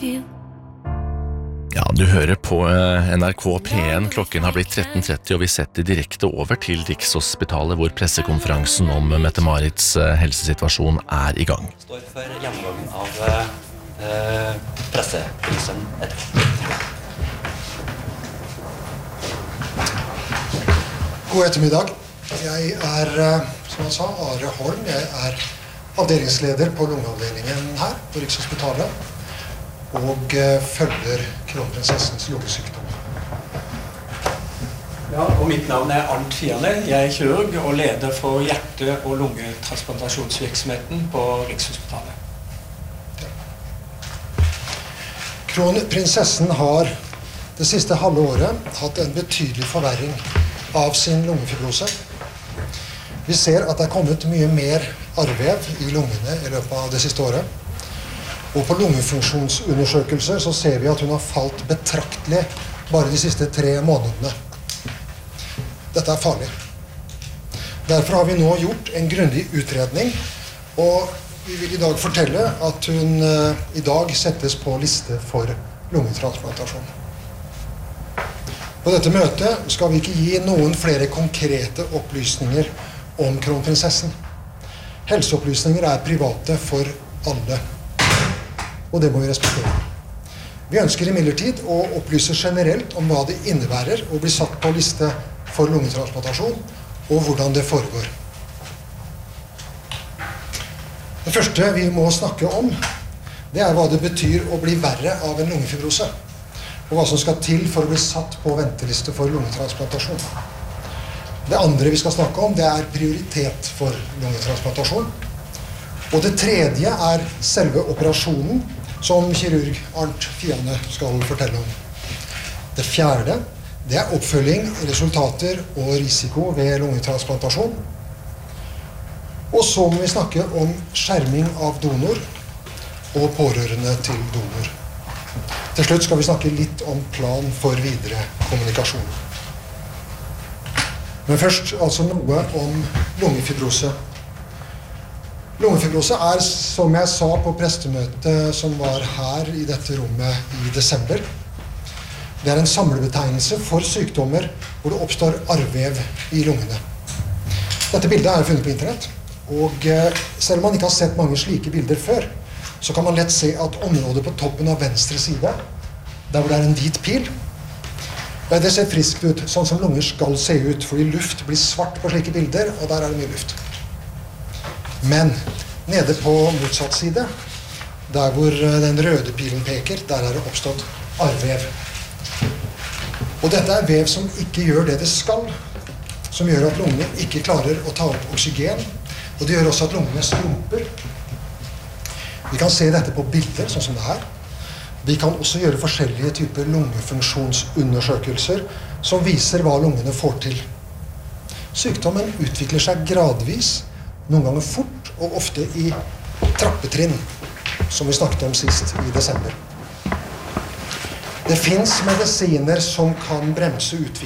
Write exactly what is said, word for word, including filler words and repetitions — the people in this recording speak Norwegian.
Ja, du hører på N R K P en. Klokken har blitt tretten tretti, og vi setter direkte over til Rikshospitalet, hvor pressekonferansen om Mette-Marits helsesituasjon er i gang. Står for gjennomgangen av eh, pressekonferansen etterpå. God ettermiddag. Jeg er, som han sa, Are Holm. Jeg er avdelingsleder på lungeavdelingen her på Rikshospitalet, og følger kronprinsessens lungesykdom. Ja, og mitt navn er Arnt Fiane. Jeg er kirurg og leder for hjerte- og lungetransplantasjonsvirksomheten på Rikshospitalet. Ja. Kronprinsessen har det siste halve året hatt en betydelig forverring av sin lungefibrose. Vi ser at det er kommet mye mer arrvev i lungene i løpet av det siste året. Og på lungefunksjonsundersøkelser så ser vi at hun har falt betraktelig bare de siste tre månedene. Dette er farlig. Derfor har vi nå gjort en grundig utredning, og vi vil i dag fortelle at hun uh, i dag settes på liste for lungetransplantasjon. På dette møtet skal vi ikke gi noen flere konkrete opplysninger om kronprinsessen. Helseopplysninger er private for alle, og det må vi respektere. Vi ønsker imidlertid å opplyse generelt om hva det innebærer å bli satt på liste for lungetransplantasjon, og hvordan det foregår. Det første vi må snakke om, det er hva det betyr å bli verre av en lungefibrose, og hva som skal til for å bli satt på venteliste for lungetransplantasjon. Det andre vi skal snakke om, det er prioritet for lungetransplantasjon. Og det tredje er selve operasjonen, som kirurg Arnt Fiane skal fortelle om. Det fjerde, det er oppfølging, resultater og risiko ved lungetransplantasjon. Og så må vi snakke om skjerming av donor og pårørende til donor. Til slutt skal vi snakke litt om plan for videre kommunikasjon. Men først altså noe om lungefibrose. Lungefibrose er, som jeg sa på pressemøtet som var her i dette rommet i desember, det er en samlebetegnelse for sykdommer hvor det oppstår arrvev i lungene. Dette bildet er funnet på internett, og selv om man ikke har sett mange slike bilder før, så kan man lett se at området på toppen av venstre side, der hvor det er en hvit pil, det ser friskt ut, sånn som lunger skal se ut, fordi luft blir svart på slike bilder, og der er det mye luft. Men nede på motsatt side, der hvor den røde pilen peker, der er det oppstått arrvev. Og dette er vev som ikke gjør det det skal, som gjør at lungene ikke klarer å ta opp oksygen, og det gjør også at lungene skrumper. Vi kan se dette på bilder, sånn som det her. Vi kan også gjøre forskjellige typer lungefunksjonsundersøkelser som viser hva lungene får til. Sykdommen utvikler seg gradvis, noen ganger fort og ofte i trappetrinn, som vi snakket om sist i desember. Det finnes medisiner som kan bremse utviklingen